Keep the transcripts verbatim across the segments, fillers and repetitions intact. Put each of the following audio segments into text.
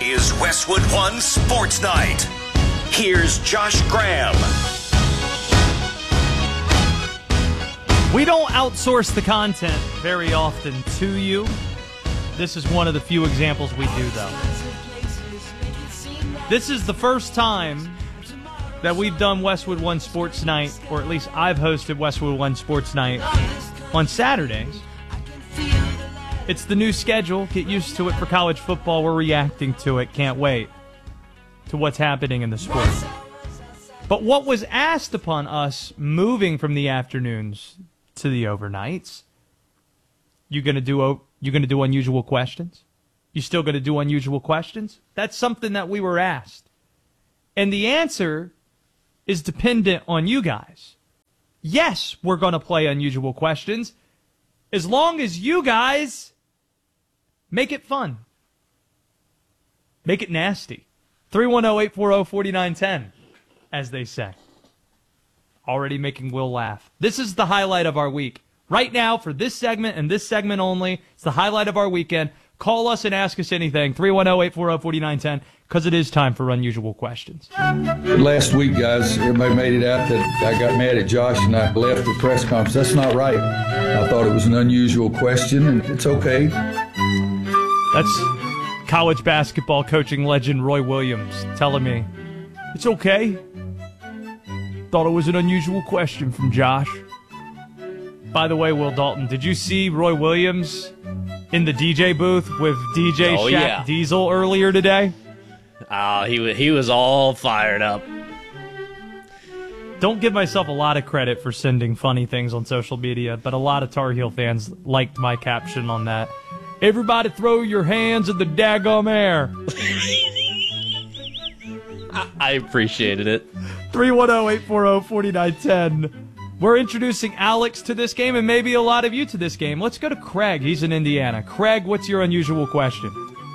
is Westwood One Sports Night. Here's Josh Graham. We don't outsource the content very often to you. This is one of the few examples we do, though. This is the first time that we've done Westwood One Sports Night, or at least I've hosted Westwood One Sports Night on Saturdays. It's the new schedule. Get used to it for college football. We're reacting to it. Can't wait to what's happening in the sport. But what was asked upon us moving from the afternoons to the overnights? You gonna do you gonna do unusual questions? You still gonna do unusual questions? That's something that we were asked, and the answer is dependent on you guys. Yes, we're gonna play unusual questions, as long as you guys make it fun, make it nasty. three one zero, eight four zero, four nine one zero, as they say. Already making Will laugh. This is the highlight of our week. Right now, for this segment and this segment only, it's the highlight of our weekend. Call us and ask us anything. three one zero, eight four zero, four nine one zero, because it is time for unusual questions. Last week, guys, everybody made it out that I got mad at Josh and I left the press conference. That's not right. I thought it was an unusual question, and it's okay. That's college basketball coaching legend Roy Williams telling me, it's okay. Thought it was an unusual question from Josh. By the way, Will Dalton, did you see Roy Williams in the D J booth with D J oh, Shaq yeah. Diesel earlier today? Oh, he was, he was all fired up. Don't give myself a lot of credit for sending funny things on social media, but a lot of Tar Heel fans liked my caption on that. Everybody throw your hands in the daggum air. I appreciated it. three one zero, eight four zero, four nine one zero. We're introducing Alex to this game and maybe a lot of you to this game. Let's go to Craig. He's in Indiana. Craig, what's your unusual question?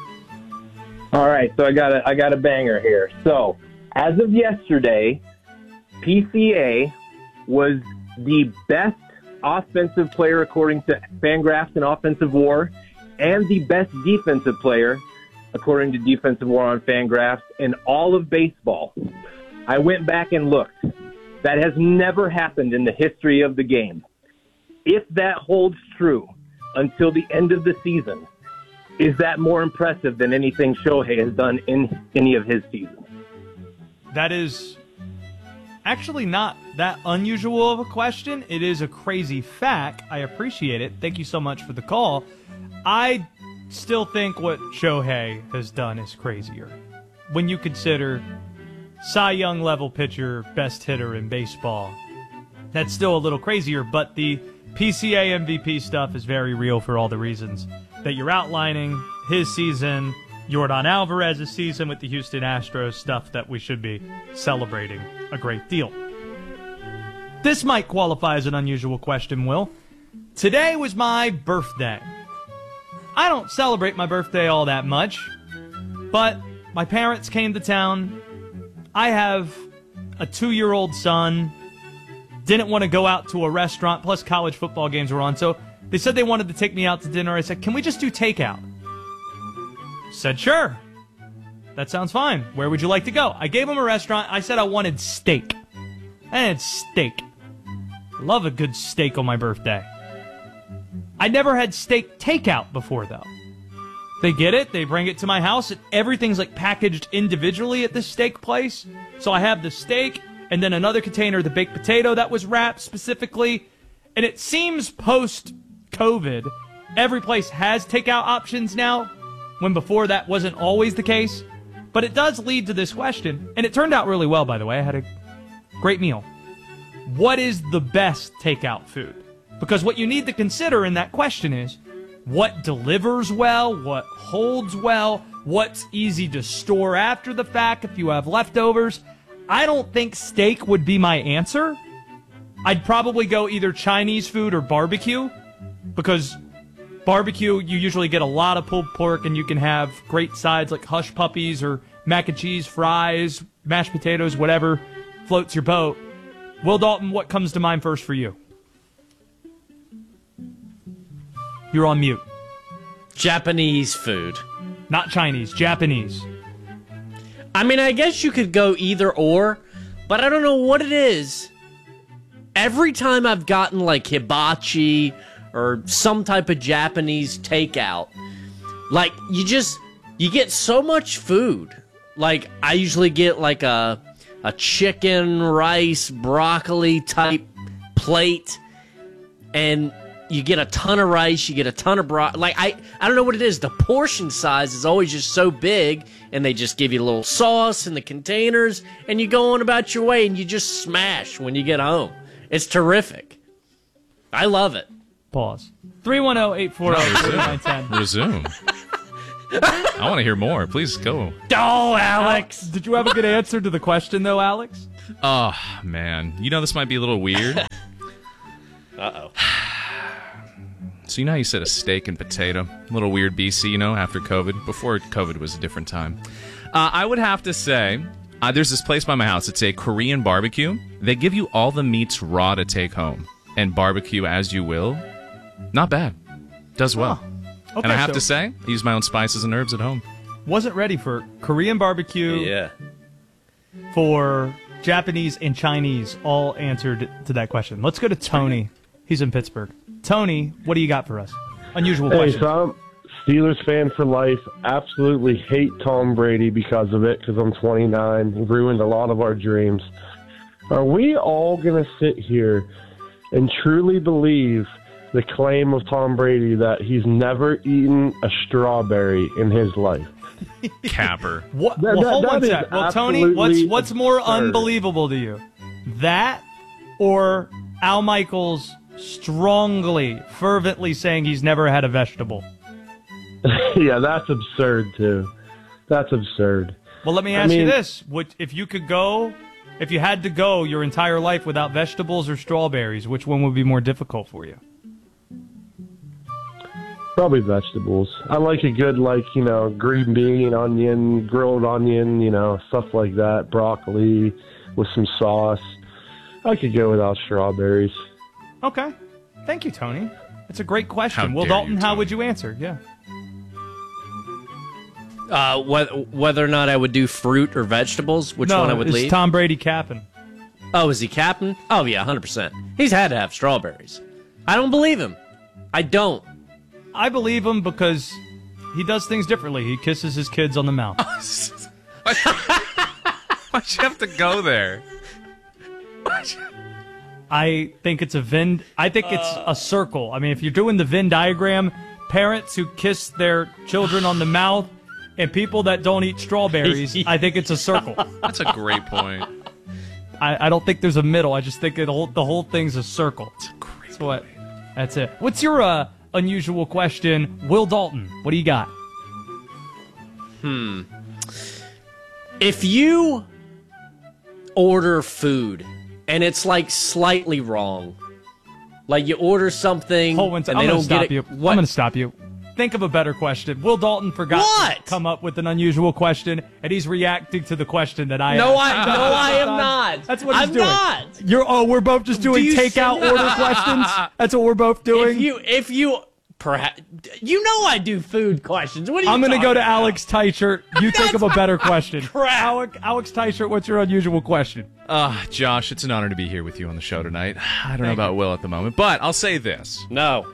All right, so I got a, I got a banger here. So, as of yesterday, P C A was the best offensive player according to Fangraphs and Offensive War, and the best defensive player according to Defensive War on Fangraphs in all of baseball. I went back and looked. That has never happened in the history of the game. If that holds true until the end of the season, is that more impressive than anything Shohei has done in any of his seasons? That is actually not that unusual of a question. It is a crazy fact. I appreciate it. Thank you so much for the call. I still think what Shohei has done is crazier. When you consider Cy Young level pitcher, best hitter in baseball, that's still a little crazier, but the P C A M V P stuff is very real for all the reasons that you're outlining. His season, Yordan Alvarez's season with the Houston Astros, stuff that we should be celebrating a great deal. This might qualify as an unusual question, Will. Today was my birthday. I don't celebrate my birthday all that much, but my parents came to town. I have a two-year-old son, didn't want to go out to a restaurant, plus college football games were on, so they said they wanted to take me out to dinner. I said, can we just do takeout? Said, sure. That sounds fine. Where would you like to go? I gave them a restaurant. I said I wanted steak. I had steak. Love a good steak on my birthday. I never had steak takeout before, though. They get it. They bring it to my house. And everything's like packaged individually at this steak place. So I have the steak and then another container of the baked potato that was wrapped specifically. And it seems post-COVID, every place has takeout options now, when before that wasn't always the case. But it does lead to this question. And it turned out really well, by the way. I had a great meal. What is the best takeout food? Because what you need to consider in that question is, what delivers well, what holds well, what's easy to store after the fact if you have leftovers. I don't think steak would be my answer. I'd probably go either Chinese food or barbecue, because barbecue, you usually get a lot of pulled pork and you can have great sides like hush puppies or mac and cheese, fries, mashed potatoes, whatever floats your boat. Will Dalton, what comes to mind first for you? You're on mute. Japanese food. Not Chinese, Japanese. I mean, I guess you could go either or, but I don't know what it is. Every time I've gotten like hibachi or some type of Japanese takeout, like you just you get so much food. Like I usually get like a a chicken, rice, broccoli type plate, and you get a ton of rice, you get a ton of broccoli. Like I I don't know what it is. The portion size is always just so big, and they just give you a little sauce in the containers, and you go on about your way, and you just smash when you get home. It's terrific. I love it. Pause. three one zero, eight four zero, three nine one zero. Resume. I want to hear more. Please go. Oh, Alex. Did you have a good answer to the question, though, Alex? Oh, man. You know this might be a little weird. Uh-oh. So you know how you said a steak and potato? A little weird B C, you know, after COVID. Before COVID was a different time. Uh, I would have to say, uh, there's this place by my house. It's a Korean barbecue. They give you all the meats raw to take home and barbecue as you will. Not bad. Does well. Oh. Okay, and I have so to say, I use my own spices and herbs at home. wasn't ready for Korean barbecue, Yeah. for Japanese and Chinese, all answered to that question. Let's go to Tony. He's in Pittsburgh. Tony, what do you got for us? Unusual Hey, question. so I'm Steelers fan for life. Absolutely hate Tom Brady because of it, because I'm twenty-nine. He ruined a lot of our dreams. Are we all going to sit here and truly believe the claim of Tom Brady that he's never eaten a strawberry in his life? Capper. What, That- well, that- hold that one is sec. Well, Tony, what's absolutely what's more absurd. unbelievable to you? That or Al Michaels strongly, fervently saying he's never had a vegetable? Yeah, that's absurd, too. That's absurd. Well, let me I ask you mean- this. Would, if you could go, if you had to go your entire life without vegetables or strawberries, which one would be more difficult for you? Probably vegetables. I like a good, like, you know, green bean, onion, grilled onion, you know, stuff like that. Broccoli with some sauce. I could go without strawberries. Okay. Thank you, Tony. It's a great question. How Will dare Dalton, you, how Tony. would you answer? Yeah. Uh, wh- whether or not I would do fruit or vegetables, which no, one I would it's leave? Tom Brady capping. Oh, is he captain? Oh, yeah, one hundred percent. He's had to have strawberries. I don't believe him. I don't. I believe him because he does things differently. He kisses his kids on the mouth. Why'd you have to go there? I think it's a Venn. I think it's a circle. I mean, if you're doing the Venn diagram, parents who kiss their children on the mouth and people that don't eat strawberries, I think it's a circle. That's a great point. I, I don't think there's a middle. I just think it, the whole the whole thing's a circle. It's a great That's what. That's it. What's your uh, unusual question, Will Dalton? What do you got? If you order food and it's like slightly wrong, like you order something Hold on, and I'm they going to don't stop get it, you. what? I'm going to stop you. Think of a better question. Will Dalton forgot What? to come up with an unusual question, and he's reacting to the question that I No, asked. I no, I am not. That's what he's I'm doing. not. You're oh, we're both just doing you takeout see- order questions. That's what we're both doing. If you, if you, perhaps, you know I do food questions. What are you I'm gonna go talking to about? Alex Teichert. You think of a better question. crap. Alex, Alex Teichert, what's your unusual question? Uh, Josh, it's an honor to be here with you on the show tonight. I don't know about Will at the moment, but I'll say this. No.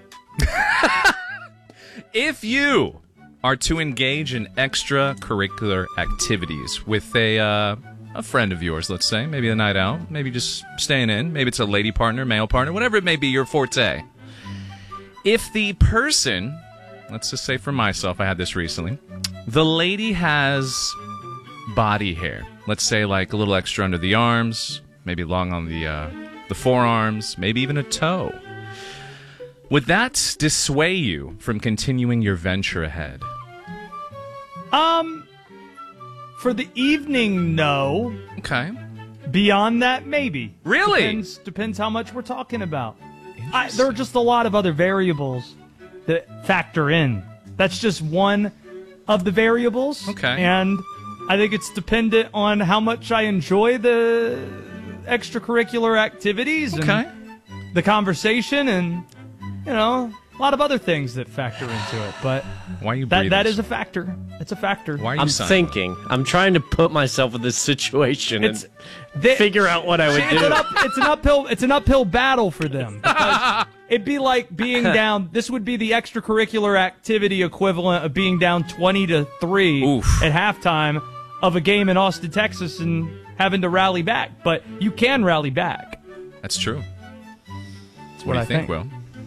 If you are to engage in extracurricular activities with a uh, a friend of yours, let's say, maybe a night out, maybe just staying in, maybe it's a lady partner, male partner, whatever it may be, your forte. If the person, let's just say for myself, I had this recently, the lady has body hair, let's say like a little extra under the arms, maybe long on the uh, the forearms, maybe even a toe. Would that dissuade you from continuing your venture ahead? Um, for the evening, no. Okay. Beyond that, maybe. Really? Depends, depends how much we're talking about. I, there are just a lot of other variables that factor in. That's just one of the variables. Okay. And I think it's dependent on how much I enjoy the extracurricular activities Okay. and the conversation and, you know, a lot of other things that factor into it, but Why are you that breathing? that is a factor. It's a factor. Why are you I'm sighing? thinking. I'm trying to put myself in this situation It's and they, figure out what I would it's do. an up, it's an uphill it's an uphill battle for them. because It'd be like being down. This would be the extracurricular activity equivalent of being down twenty to three Oof. at halftime of a game in Austin, Texas, and having to rally back. But you can rally back. That's true. That's What what do I you think, Will?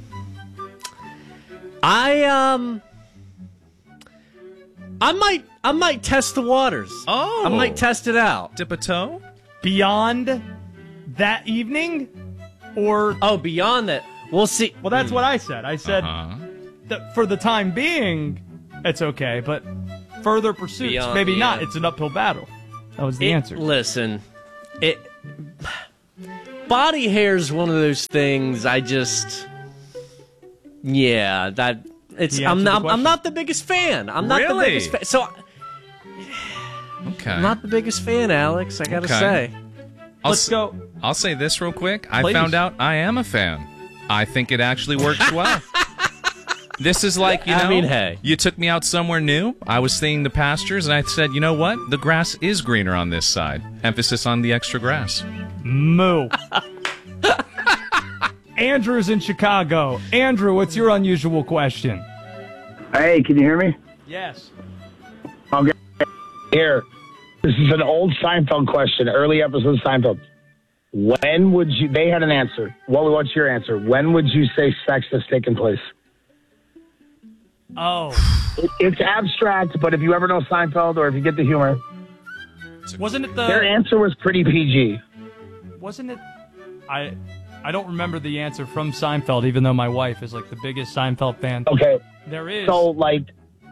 I um I might I might test the waters. Oh. I might test it out. Dip a toe? Beyond that evening, or Oh, beyond that. We'll see. well, that's what I said. I said Uh-huh. that for the time being, it's okay, but further pursuits, Beyond- maybe yeah. not. It's an uphill battle. That was the It- answer. Listen, it body hair is one of those things I just yeah, that it's He I'm answered the not I'm question. not the biggest fan. I'm not the Really? biggest fan. So Okay. I'm not the biggest fan, Alex, I got to Okay. say. I'll Let's s- go. I'll say this real quick. I Please. found out I am a fan. I think it actually works well. This is like, you know, I mean, hey. you took me out somewhere new. I was seeing the pastures, and I said, you know what? The grass is greener on this side. Emphasis on the extra grass. Moo. Andrew's in Chicago. Andrew, what's your unusual question? Hey, can you hear me? Yes. Okay. Here. This is an old Seinfeld question, early episode of Seinfeld. When would you, they had an answer. What, what's your answer? When would you say sex has taken place? Oh, It, it's abstract, but if you ever know Seinfeld or if you get the humor, wasn't it their the? answer was pretty P G. Wasn't it? I, I don't remember the answer from Seinfeld, even though my wife is like the biggest Seinfeld fan. Okay. There is. So, like,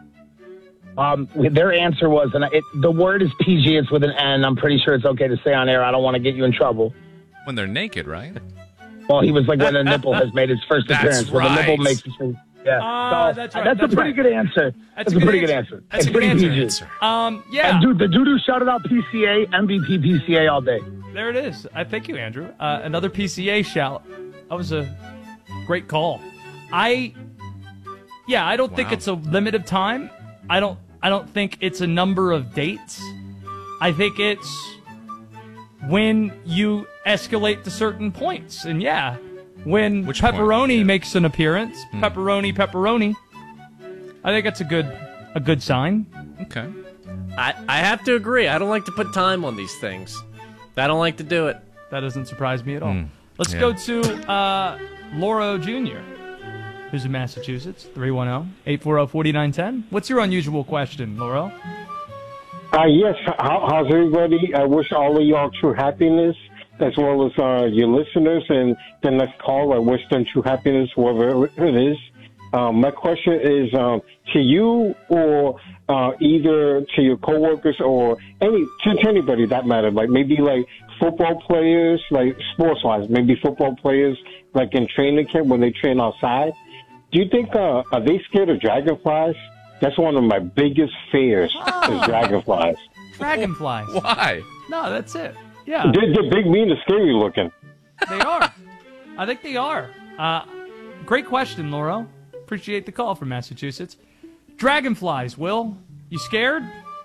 um, their answer was, and it, the word is P G, it's with an N. I'm pretty sure it's okay to say on air. I don't want to get you in trouble. When they're naked, right? Well, he was like when a nipple has made its first That's appearance. When the nipple right. makes its first. Yeah. Ah, So, that's right, That's, that's a pretty right. good answer. That's, a a good pretty answer. good answer. That's it's a good pretty answer. P G. Um, yeah. And dude, the dude who shouted out P C A, M V P P C A all day. There it is. I thank you, Andrew. Uh, another P C A shout. That was a great call. I, yeah, I don't think Wow. it's a limit of time. I don't. I don't think it's a number of dates. I think it's when you escalate to certain points, and yeah, when Which point? pepperoni Yeah. makes an appearance, pepperoni, pepperoni. I think that's a good, a good sign. Okay. I, I have to agree. I don't like to put time on these things. I don't like to do it. That doesn't surprise me at all. Mm, Let's yeah. go to uh, Lauro Junior, who's in Massachusetts, three one zero, eight four zero, four nine one zero. What's your unusual question, Lauro? Uh, yes, How, how's everybody? I wish all of y'all true happiness, as well as uh, your listeners. And the next call, I wish them true happiness, wherever it is. Um, my question is um, to you, or uh, either to your coworkers, or any to, to anybody that matter. Like maybe like football players, like sports-wise, maybe football players, like in training camp when they train outside. Do you think uh, are they scared of dragonflies? That's one of my biggest fears is dragonflies. Dragonflies. Why? No, that's it. Yeah, They're, they're big, mean, and scary looking. they are. I think they are. Uh, great question, Lauro. Appreciate the call from Massachusetts. Dragonflies, Will. You scared?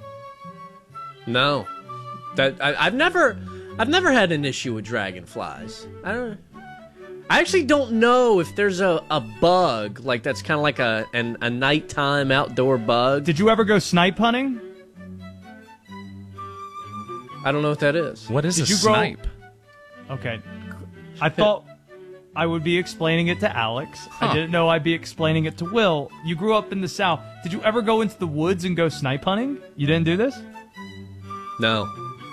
No, that I, I've never, I've never had an issue with dragonflies. I don't. I actually don't know if there's a, a bug like that's kind of like a an, a nighttime outdoor bug. Did you ever go snipe hunting? I don't know what that is. What is Did a you grow- snipe? Okay. I thought I would be explaining it to Alex. Huh. I didn't know I'd be explaining it to Will. You grew up in the South. Did you ever go into the woods and go snipe hunting? You didn't do this? No.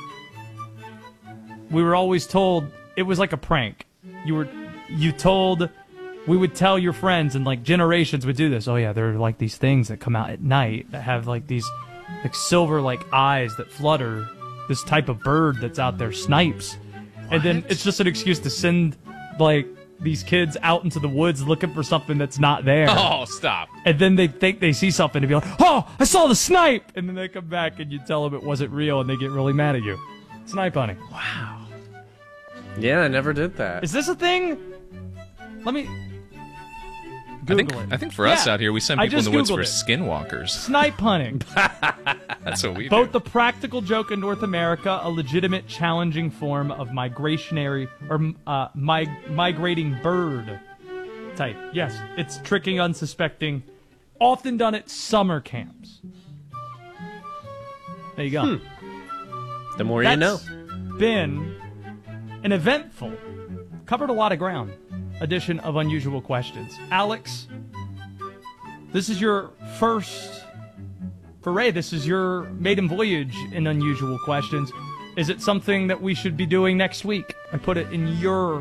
We were always told it was like a prank. You were you told we would tell your friends, and like generations would do this. Oh yeah, there are like these things that come out at night that have like these like silver like eyes that flutter. This type of bird that's out there, snipes. And then it's just an excuse to send like these kids out into the woods looking for something that's not there. Oh, stop. And then they think they see something and be like, "Oh, I saw the snipe!" And then they come back and you tell them it wasn't real, and they get really mad at you. Snipe hunting. Yeah, I never did that. Is this a thing? Let me. Google I think, it. I think for us Yeah, out here, we send I people in just the woods Googled for it. skinwalkers. Snipe hunting. That's what we Vote do. the practical joke in North America, a legitimate, challenging form of migrationary or uh, mig- migrating bird type. Yes, it's tricking unsuspecting. Often done at summer camps. There you go. Hmm. The more That's you know. Been an eventful, covered a lot of ground edition of Unusual Questions. Alex, this is your first foray. This is your maiden voyage in Unusual Questions. Is it something that we should be doing next week? I put it in your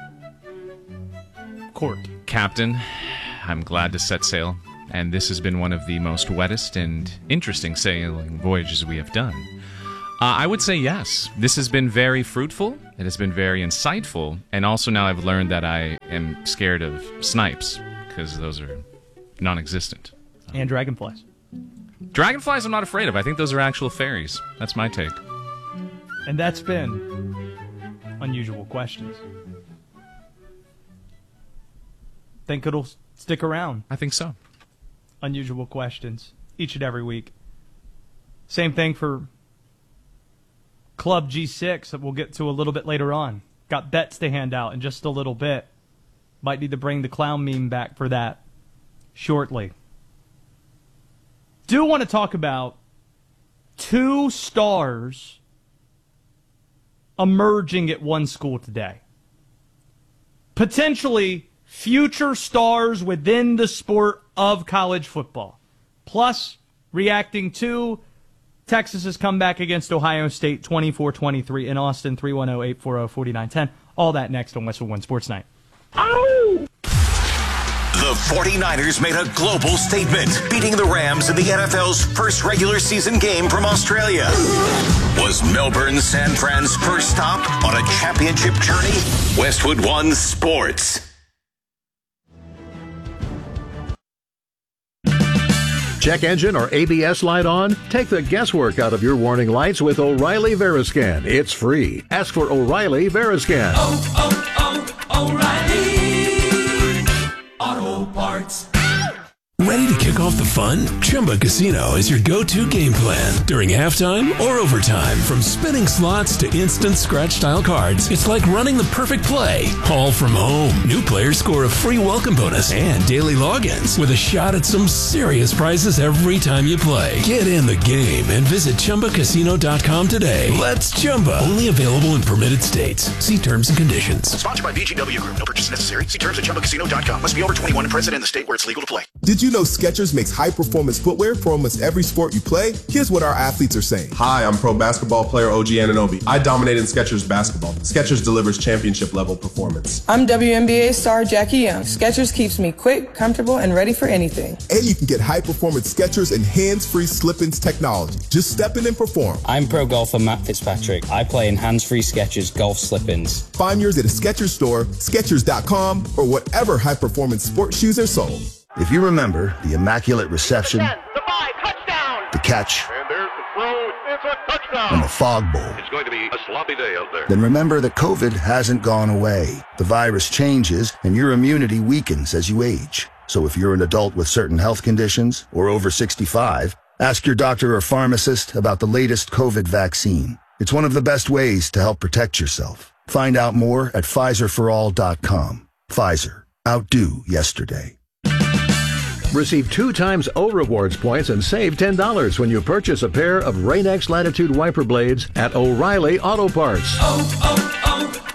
court. Captain, I'm glad to set sail, and this has been one of the most wettest and interesting sailing voyages we have done. Uh, I would say yes. This has been very fruitful. It has been very insightful. And also now I've learned that I am scared of snipes because those are non-existent. And dragonflies. Dragonflies I'm not afraid of. I think those are actual fairies. That's my take. And that's been Unusual Questions. Think it'll stick around. I think so. Unusual Questions each and every week. Same thing for Club G six that we'll get to a little bit later on. Got bets to hand out in just a little bit. Might need to bring the clown meme back for that shortly. Do want to talk about two stars emerging at one school today. Potentially future stars within the sport of college football. Plus, reacting to Texas's comeback against Ohio State twenty-four twenty-three in Austin. Three one zero, eight four zero, four nine one zero. All that next on Westwood One Sports Night. The 49ers made a global statement, beating the Rams in the N F L's first regular season game from Australia. Was Melbourne San Fran's first stop on a championship journey? Westwood One Sports. Check engine or A B S light on? Take the guesswork out of your warning lights with O'Reilly Veriscan. It's free. Ask for O'Reilly Veriscan. Oh, oh, oh, O'Reilly Auto Parts. Ready to kick off the fun? Chumba Casino is your go-to game plan during halftime or overtime. From spinning slots to instant scratch-style cards, it's like running the perfect play, all from home. New players score a free welcome bonus and daily logins with a shot at some serious prizes every time you play. Get in the game and visit Chumba Casino dot com today. Let's Chumba. Only available in permitted states. See terms and conditions. Sponsored by V G W Group. No purchase necessary. See terms at Chumba Casino dot com. Must be over twenty-one and present in the state where it's legal to play. Did you know Skechers makes high-performance footwear for almost every sport you play? Here's what our athletes are saying. Hi, I'm pro basketball player O G Anunoby. I dominate in Skechers basketball. Skechers delivers championship-level performance. I'm W N B A star Jackie Young. Skechers keeps me quick, comfortable, and ready for anything. And you can get high-performance Skechers and hands-free slip-ins technology. Just step in and perform. I'm pro golfer Matt Fitzpatrick. I play in hands-free Skechers golf slip-ins. Find yours at a Skechers store, Skechers dot com, or whatever high-performance sports shoes are sold. If you remember the immaculate reception, the five, touchdown. the catch, And there's the throw. It's a touchdown. and the fog bowl, It's going to be a sloppy day out there. then remember that COVID hasn't gone away. The virus changes and your immunity weakens as you age. So if you're an adult with certain health conditions or over sixty-five, ask your doctor or pharmacist about the latest COVID vaccine. It's one of the best ways to help protect yourself. Find out more at Pfizer for all dot com. Pfizer. Outdo yesterday. Receive two times O Rewards points and save ten dollars when you purchase a pair of Rain-X Latitude wiper blades at O'Reilly Auto Parts. Oh,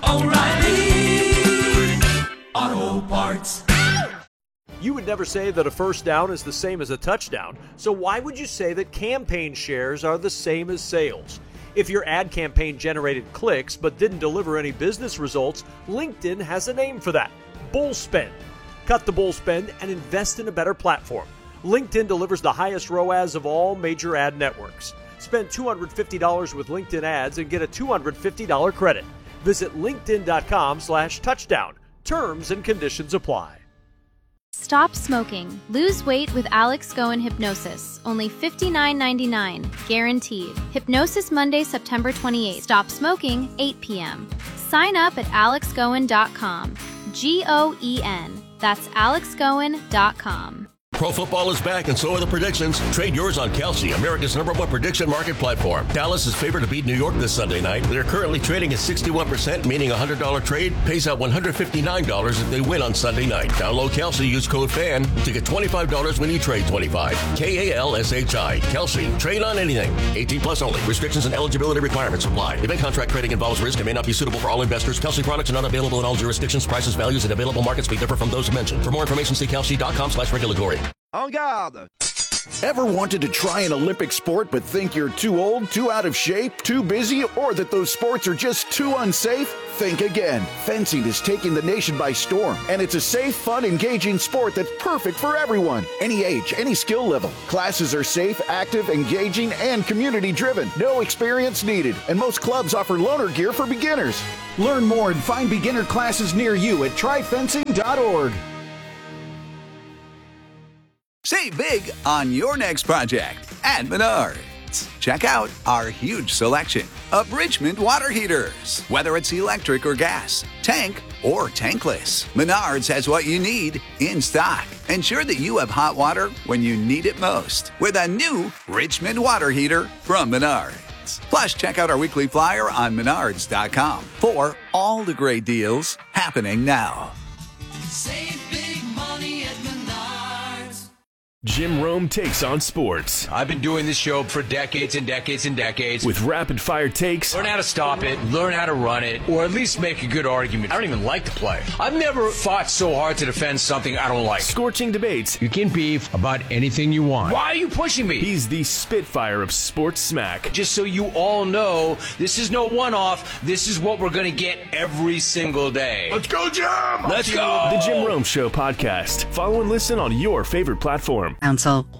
oh, oh, O'Reilly Auto Parts. You would never say that a first down is the same as a touchdown, so why would you say that campaign shares are the same as sales? If your ad campaign generated clicks but didn't deliver any business results, LinkedIn has a name for that: bull spend. Cut the bull spend and invest in a better platform. LinkedIn delivers the highest R O A S of all major ad networks. Spend two hundred fifty dollars with LinkedIn ads and get a two hundred fifty dollars credit. Visit linkedin.com slash touchdown. Terms and conditions apply. Stop smoking. Lose weight with Alex Goen Hypnosis. Only fifty-nine ninety-nine. Guaranteed. Hypnosis Monday, September twenty-eighth. Stop smoking, eight p.m. Sign up at alex goen dot com. G O E N. That's alex goen dot com. Pro football is back, and so are the predictions. Trade yours on Kelsey, America's number one prediction market platform. Dallas is favored to beat New York this Sunday night. They're currently trading at sixty-one percent, meaning a one hundred dollars trade pays out one hundred fifty-nine dollars if they win on Sunday night. Download Kelsey, use code FAN to get twenty-five dollars when you trade twenty-five. K A L S H I. Kelsey. Trade on anything. eighteen plus only. Restrictions and eligibility requirements apply. Event contract trading involves risk and may not be suitable for all investors. Kelsey products are not available in all jurisdictions. Prices, values, and available markets may differ from those mentioned. For more information, see kelsey dot com slash regulatory. En garde! Ever wanted to try an Olympic sport but think you're too old, too out of shape, too busy, or that those sports are just too unsafe? Think again. Fencing is taking the nation by storm, and it's a safe, fun, engaging sport that's perfect for everyone. Any age, any skill level. Classes are safe, active, engaging, and community-driven. No experience needed, and most clubs offer loaner gear for beginners. Learn more and find beginner classes near you at try fencing dot org. Save big on your next project at Menards. Check out our huge selection of Richmond water heaters. Whether it's electric or gas, tank or tankless, Menards has what you need in stock. Ensure that you have hot water when you need it most with a new Richmond water heater from Menards. Plus, check out our weekly flyer on menards dot com for all the great deals happening now. Save big money at Menards. Jim Rome takes on sports. I've been doing this show for decades and decades and decades. With rapid-fire takes. Learn how to stop it, learn how to run it, or at least make a good argument. I don't even like to play. I've never fought so hard to defend something I don't like. Scorching debates. You can beef about anything you want. Why are you pushing me? He's the Spitfire of sports smack. Just so you all know, this is no one-off. This is what we're going to get every single day. Let's go, Jim! Let's go! The Jim Rome Show podcast. Follow and listen on your favorite platform. Council,